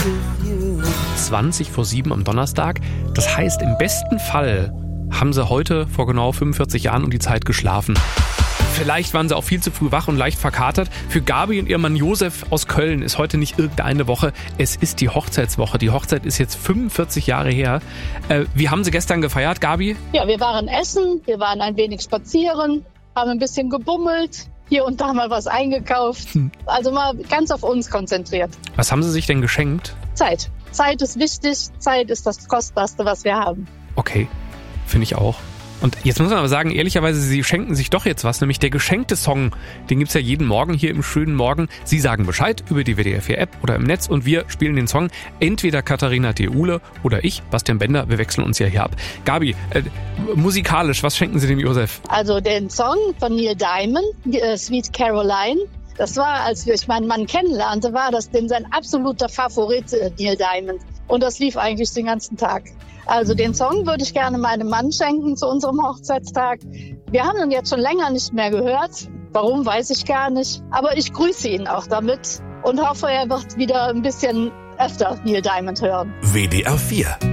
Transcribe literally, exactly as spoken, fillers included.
zwanzig vor sieben am Donnerstag. Das heißt, im besten Fall haben sie heute vor genau fünfundvierzig Jahren um die Zeit geschlafen. Vielleicht waren sie auch viel zu früh wach und leicht verkatert. Für Gabi und ihr Mann Josef aus Köln ist heute nicht irgendeine Woche. Es ist die Hochzeitswoche. Die Hochzeit ist jetzt fünfundvierzig Jahre her. Äh, wie haben Sie gestern gefeiert, Gabi? Ja, wir waren essen, wir waren ein wenig spazieren, haben ein bisschen gebummelt, hier und da mal was eingekauft. Hm. Also mal ganz auf uns konzentriert. Was haben Sie sich denn geschenkt? Zeit. Zeit ist wichtig. Zeit ist das Kostbarste, was wir haben. Okay, finde ich auch. Und jetzt muss man aber sagen, ehrlicherweise, Sie schenken sich doch jetzt was, nämlich der geschenkte Song. Den gibt's ja jeden Morgen hier im schönen Morgen. Sie sagen Bescheid über die W D R vier App oder im Netz und wir spielen den Song. Entweder Katharina Theule oder ich, Bastian Bender. Wir wechseln uns ja hier ab. Gabi, äh, musikalisch, was schenken Sie dem Josef? Also den Song von Neil Diamond, äh, Sweet Caroline. Das war, als ich meinen Mann kennenlernte, war das denn sein absoluter Favorit, äh, Neil Diamond. Und das lief eigentlich den ganzen Tag. Also den Song würde ich gerne meinem Mann schenken zu unserem Hochzeitstag. Wir haben ihn jetzt schon länger nicht mehr gehört. Warum, weiß ich gar nicht. Aber ich grüße ihn auch damit und hoffe, er wird wieder ein bisschen öfter Neil Diamond hören. W D R vier